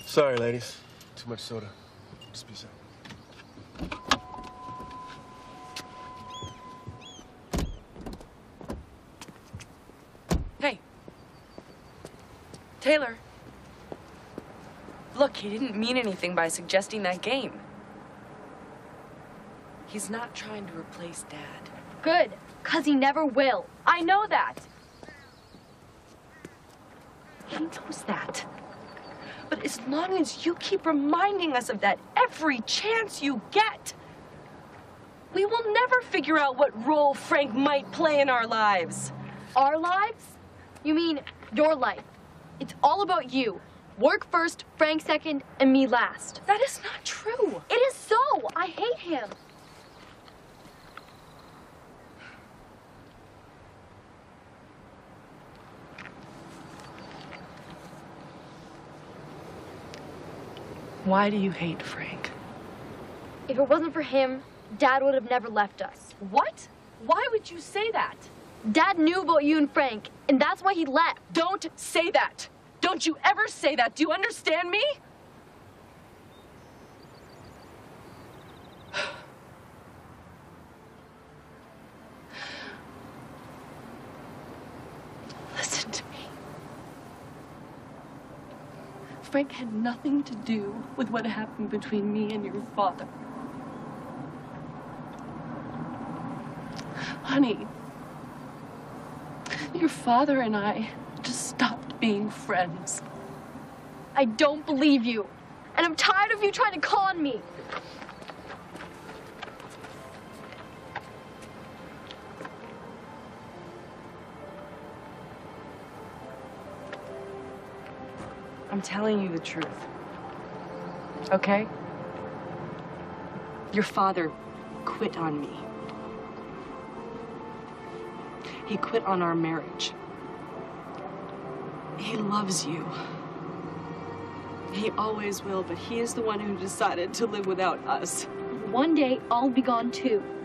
Sorry, ladies. Too much soda. Just peace out. Hey. Taylor. Look, he didn't mean anything by suggesting that game. He's not trying to replace Dad. Good, 'cause he never will. I know that. He knows that. But as long as you keep reminding us of that every chance you get, we will never figure out what role Frank might play in our lives. Our lives? You mean your life. It's all about you. Work first, Frank second, and me last. That is not true. It is so. I hate him. Why do you hate Frank? If it wasn't for him, Dad would have never left us. What? Why would you say that? Dad knew about you and Frank, and that's why he left. Don't say that. Don't you ever say that. Do you understand me? Listen to me. Frank had nothing to do with what happened between me and your father. Honey, your father and I just stopped being friends. I don't believe you, and I'm tired of you trying to con me. I'm telling you the truth, okay? Your father quit on me. He quit on our marriage. He loves you. He always will, but he is the one who decided to live without us. One day, I'll be gone too.